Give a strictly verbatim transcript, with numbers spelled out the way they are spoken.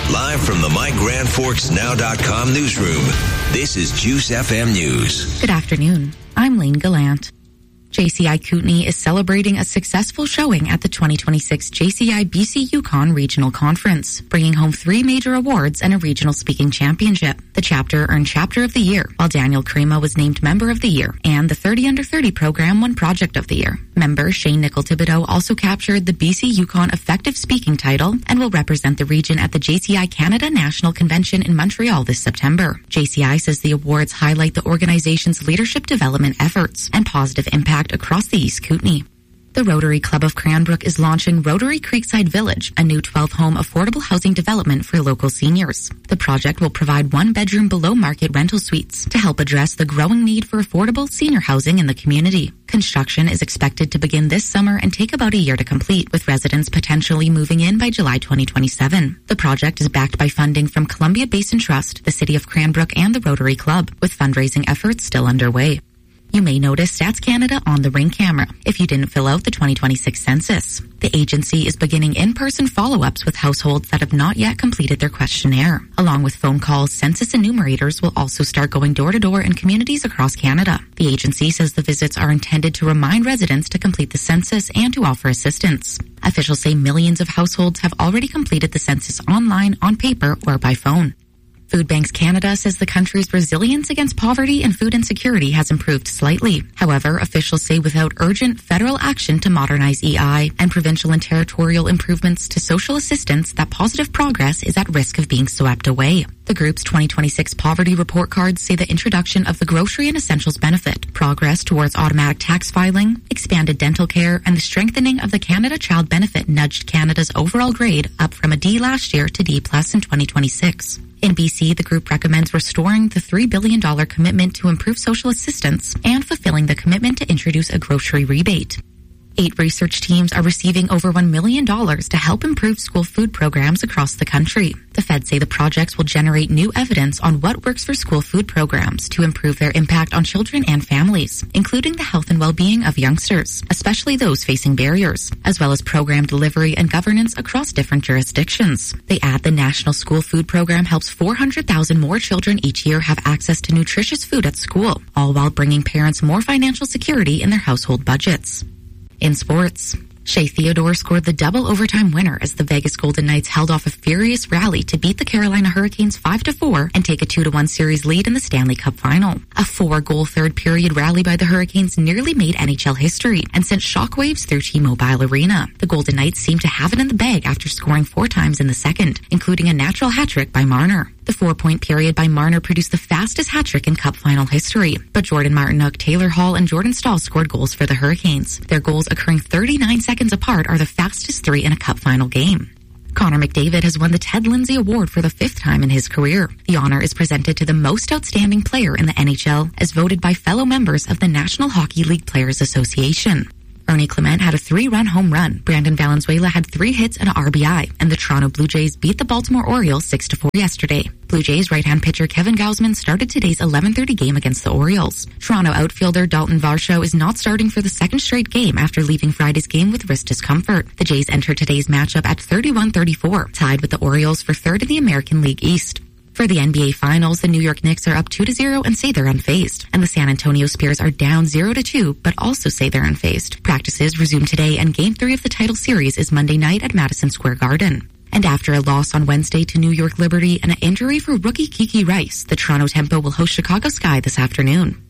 Live from the My Grand Forks Now dot com newsroom, this is Juice F M News. Good afternoon. I'm Lane Gallant. J C I Kootenay is celebrating a successful showing at the twenty twenty-six J C I B C Yukon Regional Conference, bringing home three major awards and a regional speaking championship. The chapter earned Chapter of the Year, while Daniel Crema was named Member of the Year, and the thirty under thirty program won Project of the Year. Member Shane Nicol-Thibodeau also captured the B C Yukon Effective Speaking title and will represent the region at the J C I Canada National Convention in Montreal this September. J C I says the awards highlight the organization's leadership development efforts and positive impact across the East Kootenay. The Rotary Club of Cranbrook is launching Rotary Creekside Village, a new twelve-home affordable housing development for local seniors. The project will provide one-bedroom below-market rental suites to help address the growing need for affordable senior housing in the community. Construction is expected to begin this summer and take about a year to complete, with residents potentially moving in by July twenty twenty-seven. The project is backed by funding from Columbia Basin Trust, the City of Cranbrook, and the Rotary Club, with fundraising efforts still underway. You may notice Stats Canada on the Ring camera if you didn't fill out the twenty twenty-six census. The agency is beginning in-person follow-ups with households that have not yet completed their questionnaire. Along with phone calls, census enumerators will also start going door-to-door in communities across Canada. The agency says the visits are intended to remind residents to complete the census and to offer assistance. Officials say millions of households have already completed the census online, on paper, or by phone. Food Banks Canada says the country's resilience against poverty and food insecurity has improved slightly. However, officials say without urgent federal action to modernize E I and provincial and territorial improvements to social assistance, that positive progress is at risk of being swept away. The group's twenty twenty-six poverty report cards say the introduction of the Grocery and Essentials benefit, progress towards automatic tax filing, expanded dental care, and the strengthening of the Canada Child Benefit nudged Canada's overall grade up from a D last year to D plus in twenty twenty-six. In B C, the group recommends restoring the three billion dollars commitment to improve social assistance and fulfilling the commitment to introduce a grocery rebate. Eight research teams are receiving over one million dollars to help improve school food programs across the country. The feds say the projects will generate new evidence on what works for school food programs to improve their impact on children and families, including the health and well-being of youngsters, especially those facing barriers, as well as program delivery and governance across different jurisdictions. They add the National School Food Program helps four hundred thousand more children each year have access to nutritious food at school, all while bringing parents more financial security in their household budgets. In sports, Shea Theodore scored the double overtime winner as the Vegas Golden Knights held off a furious rally to beat the Carolina Hurricanes five to four and take a two to one series lead in the Stanley Cup final. A four-goal third-period rally by the Hurricanes nearly made N H L history and sent shockwaves through T-Mobile Arena. The Golden Knights seemed to have it in the bag after scoring four times in the second, including a natural hat-trick by Marner. The four-point period by Marner produced the fastest hat-trick in Cup final history, but Jordan Martinook, Taylor Hall, and Jordan Stahl scored goals for the Hurricanes. Their goals occurring thirty-nine seconds apart are the fastest three in a Cup final game. Connor McDavid has won the Ted Lindsay Award for the fifth time in his career. The honor is presented to the most outstanding player in the N H L, as voted by fellow members of the National Hockey League Players Association. Ernie Clement had a three-run home run. Brandon Valenzuela had three hits and an R B I, and the Toronto Blue Jays beat the Baltimore Orioles six to four yesterday. Blue Jays right-hand pitcher Kevin Gausman started today's eleven thirty game against the Orioles. Toronto outfielder Dalton Varsho is not starting for the second straight game after leaving Friday's game with wrist discomfort. The Jays enter today's matchup at thirty-one thirty-four, tied with the Orioles for third in the American League East. For the N B A Finals, the New York Knicks are up two to zero and say they're unfazed. And the San Antonio Spurs are down zero to two, but also say they're unfazed. Practices resume today, and Game three of the title series is Monday night at Madison Square Garden. And after a loss on Wednesday to New York Liberty and an injury for rookie Kiki Rice, the Toronto Tempo will host Chicago Sky this afternoon.